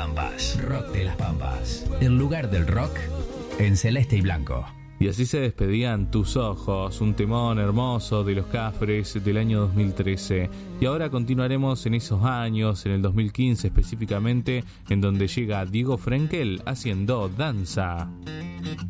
Pampas. Rock de las Pampas. El lugar del rock en celeste y blanco. Y así se despedían Tus Ojos, un temón hermoso de Los Cafres del año 2013. Y ahora continuaremos en esos años, en el 2015 específicamente, en donde llega Diego Frenkel haciendo Danza.